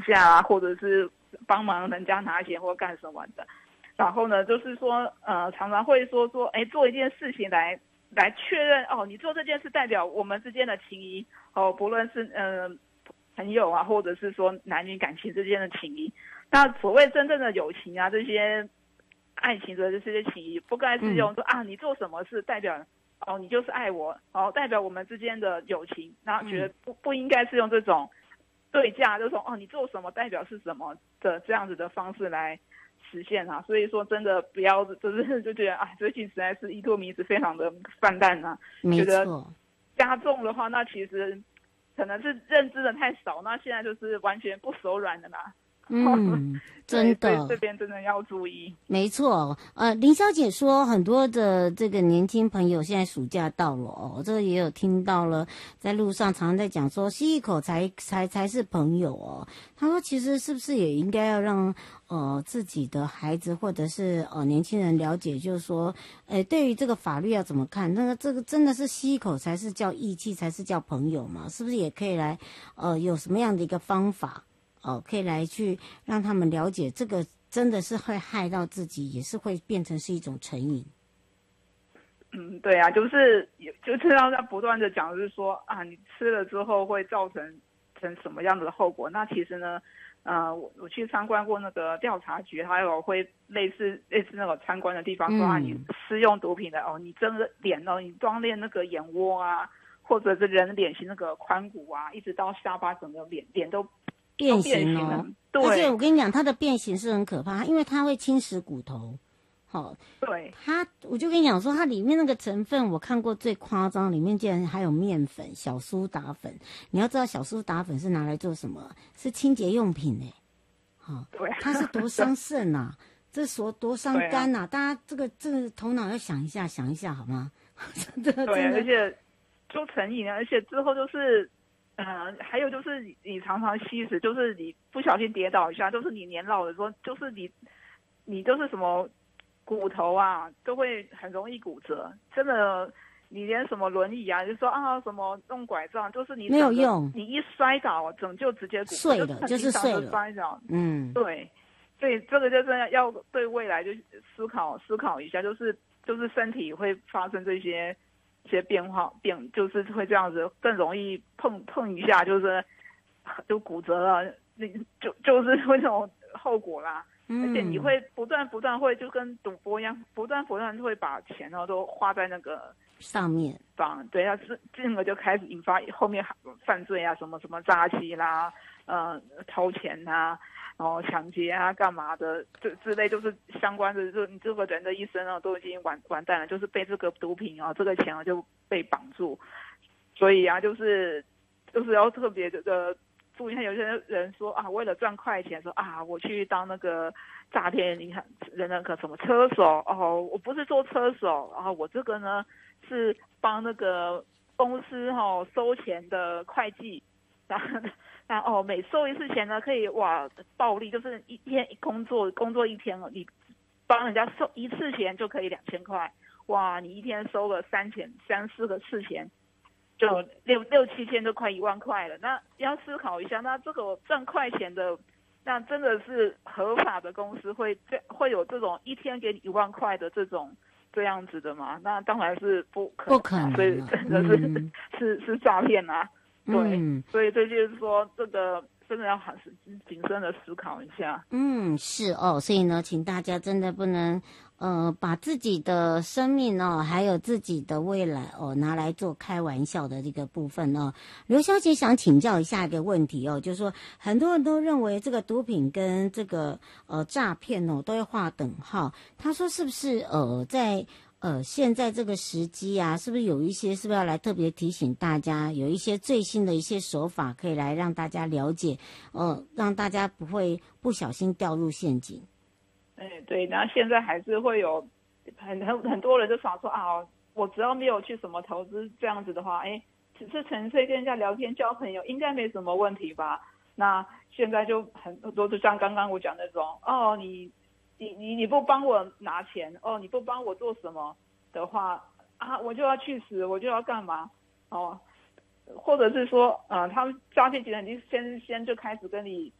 下啊，或者是帮忙人家拿钱或干什么的。然后呢，就是说常常会说做一件事情来确认你做这件事代表我们之间的情谊不论是朋友啊，或者是说男女感情之间的情谊。那所谓真正的友情啊，这些爱情的这些情谊，不该是用说你做什么事代表你就是爱我代表我们之间的友情，然后觉得不应该是用这种对价，就是说你做什么代表是什么的这样子的方式来实现啊。所以说真的不要就觉得最近实在是依托迷思非常的泛滥啊， 没错， 觉得加重的话，那其实可能是认知的太少，那现在就是完全不手软的啦。 真的， 所以这边真的要注意。 没错，林小姐说很多的这个年轻朋友现在暑假到了这个也有听到了，在路上常常在讲说吸一口才是朋友她说其实是不是也应该要让自己的孩子或者是年轻人了解，就是说对于这个法律要怎么看，那个这个真的是吸一口才是叫义气，才是叫朋友嘛？是不是也可以来有什么样的一个方法可以来去让他们了解，这个真的是会害到自己，也是会变成是一种成瘾。 对啊，就是要在不断的讲，就是说你吃了之后会造成什么样的后果。那其实呢我去参观过那个调查局，还有会类似那个参观的地方说你施用毒品的你整个脸你锻炼那个眼窝啊，或者是人脸型那个髋骨啊，一直到下巴，整个脸都变形了。 对， 而且我跟你讲，它的变形是很可怕，因为它会侵蚀骨头。 对， 我就跟你讲说，它里面那个成分，我看过最夸张，里面竟然还有面粉、小苏打粉。你要知道，小苏打粉是拿来做什么？是清洁用品对， 它是多伤肾啊，这多伤肝啊！大家这个头脑要想一下好吗？ 对，而且就成瘾，而且之后就是还有就是你常常吸食，就是你不小心跌倒一下，就是你年老的时候，就是你就是什么骨头啊都会很容易骨折，真的。你连什么轮椅啊，就说什么弄拐杖，就是你没有用， 你一摔倒，就直接骨折， 碎了，就是碎了。 摔倒，对，所以这个就真的要对未来就思考一下，就是身体会发生这些变化就是会这样子，更容易碰一下，就骨折了，就是会这种后果啦。而且你会不断会就跟赌博一样，不断会把钱都花在那个上面， 对，这个就开始引发后面犯罪啊，什么什么诈欺啦，偷钱啊，然后抢劫啊，干嘛的，之类，就是相关的，就你这个人的一生都已经完蛋了，就是被这个毒品这个钱就被绑住。所以就是要特别注意。有些人说为了赚快钱，说我去当那个诈骗银行人那个什么车手我不是做车手我这个呢是帮那个公司收钱的会计，然后每收一次钱呢可以暴利，就是一天工作一天你帮人家收一次钱就可以2000块，你一天收个3四个次钱，就6-7千就快1万块了。那要思考一下，那这个赚快钱的，那真的是合法的公司会有这种一天给你1万块的这样子的吗？那当然是不可能，所以真的是诈骗啊。对，所以这就是说这个真的要很谨慎的思考一下。 是所以呢，请大家真的不能把自己的生命还有自己的未来拿来做开玩笑的这个部分刘小姐想请教一下一个问题就是说很多人都认为这个毒品跟这个诈骗都会划等号。她说是不是在现在这个时机啊，是不是有一些是不是要来特别提醒大家，有一些最新的一些手法可以来让大家了解让大家不会不小心掉入陷阱。 对，然后现在还是会有很多人就想说我只要没有去什么投资这样子的话只是纯粹跟人家聊天交朋友应该没什么问题吧。那现在就很多就像刚刚我讲那种你不帮我拿钱你不帮我做什么的话我就要去死，我就要干嘛或者是说他们诈骗集团已经先就开始跟你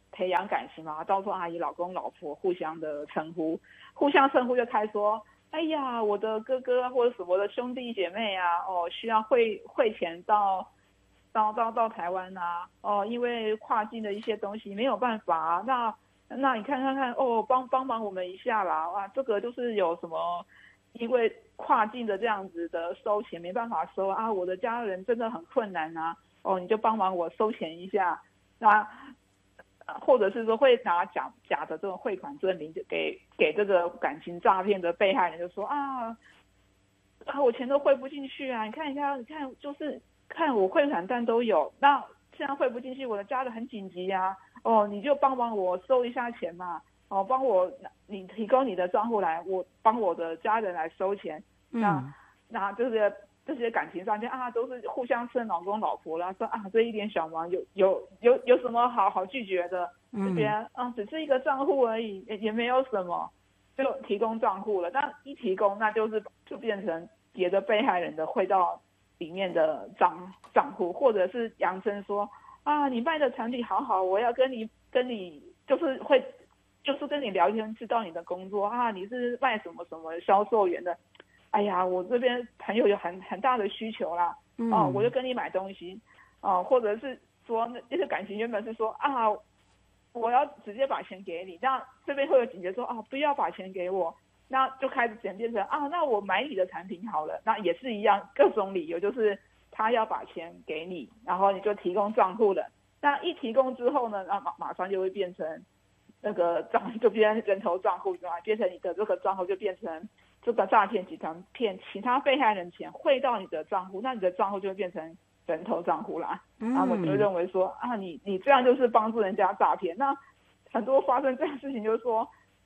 培养感情嘛，到时候阿姨、老公、老婆互相的称呼，互相称呼就开始说，哎呀，我的哥哥或者什么的兄弟姐妹啊，需要汇钱到台湾啊，因为跨境的一些东西没有办法啊，那你看帮忙我们一下啦，哇，这个就是有什么，因为跨境的这样子的收钱没办法收啊，我的家人真的很困难啊，你就帮忙我收钱一下，那或者是说会拿假的这种汇款证明，就给这个感情诈骗的被害人，就说我钱都汇不进去啊，你看一下，你看就是看我汇款单都有，那现在汇不进去，我的家人很紧急啊，你就帮忙我收一下钱嘛，帮我你提供你的账户来，我帮我的家人来收钱，那这些感情上面都是互相称老公老婆啦，说这一点小忙有什么好拒绝的？这边只是一个账户而已，也没有什么，就提供账户了。但一提供，那就变成别的被害人的汇到里面的账户，或者是扬称说你卖的产品好好，我要跟你就是跟你聊天，知道你的工作你是卖什么什么销售员的。哎呀，我这边朋友有很大的需求啦，我就跟你买东西，或者是说那些感情原本是说我要直接把钱给你，那这边会有警觉说不要把钱给我，那就开始演变成那我买你的产品好了，那也是一样各种理由，就是他要把钱给你，然后你就提供账户了，那一提供之后呢，那马上就会变成那个就变成人头账户，变成你的这个账户就变成这个诈骗集团骗其他被害人钱汇到你的账户，那你的账户就会变成人头账户啦。然后我就认为说你这样就是帮助人家诈骗。那很多发生这样的事情就是说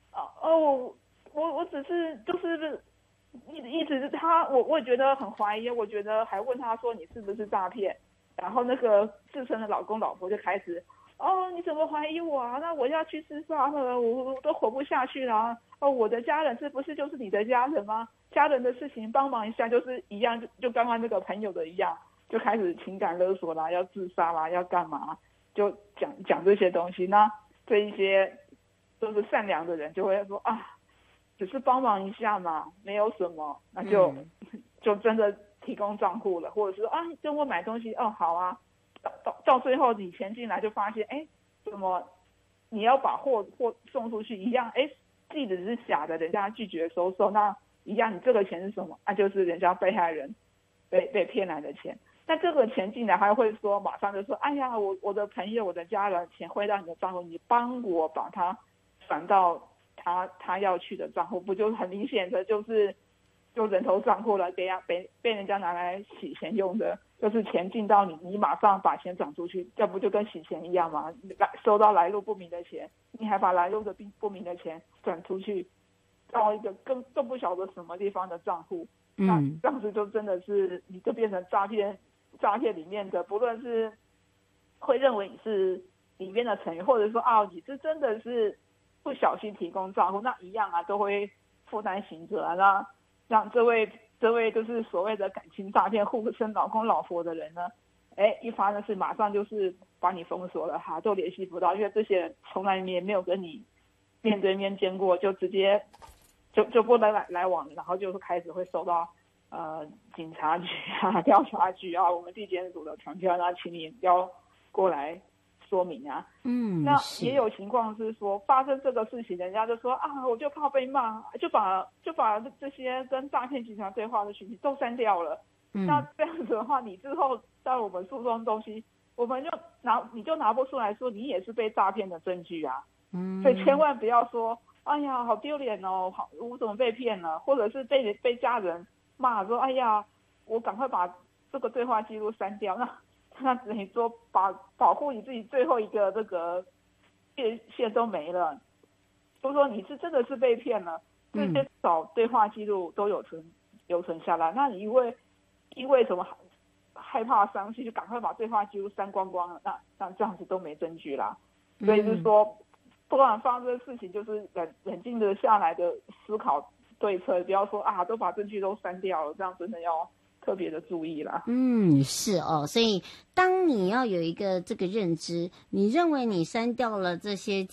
我只是就是一直我也觉得很怀疑，我觉得还问他说你是不是诈骗，然后那个自称的老公老婆就开始你怎么怀疑我啊？那我要去自杀了，我都活不下去了。我的家人是不是就是你的家人吗？家人的事情帮忙一下，就是一样，就刚刚那个朋友的一样，就开始情感勒索啦，要自杀啦，要干嘛？就讲这些东西。那这一些都是善良的人就会说只是帮忙一下嘛，没有什么，那就真的提供账户了，或者是跟我买东西好啊。到最后你钱进来就发现怎么你要把货送出去一样地址是假的，人家拒绝收受，那一样你这个钱是什么就是人家被害人被骗来的钱。那这个钱进来还会说马上就说哎呀我的朋友我的家人钱汇到你的账户，你帮我把它转到他要去的账户，不就很明显的就人头账户了，被人家拿来洗钱用的，就是钱进到你马上把钱转出去，这不就跟洗钱一样吗？收到来路不明的钱，你还把来路的不明的钱转出去到一个更不晓得什么地方的账户，那这样子就真的是你就变成诈骗里面的，不论是会认为你是里面的成员，或者说你是真的是不小心提供账户，那一样都会负担刑责那让这位就是所谓的感情诈骗互称老公老婆的人呢，一发生事马上就是把你封锁了都联系不到，因为这些人从来也没有跟你面对面见过，就直接就不能来往，然后就是开始会收到警察局调查局我们地检署的传票，请你要过来说明那也有情况是说发生这个事情，人家就说我就怕被骂，就把这些跟诈骗集团对话的讯息都删掉了。那这样子的话，你之后到我们诉讼的东西，我们你就拿不出来说你也是被诈骗的证据所以千万不要说哎呀好丢脸我怎么被骗了，或者是被家人骂说哎呀我赶快把这个对话记录删掉，那等于说保护你自己最后一个这个线都没了，就说你是真的是被骗了，这些找对话记录都有留存下来，那你因为什么害怕伤心就赶快把对话记录删光光了，那这样子都没证据啦。所以就是说不管发生的事情，就是冷静的下来的思考对策，不要说都把证据都删掉了，这样真的要特别的注意啦。 是哦，所以当你要有一个这个认知，你认为你删掉了这些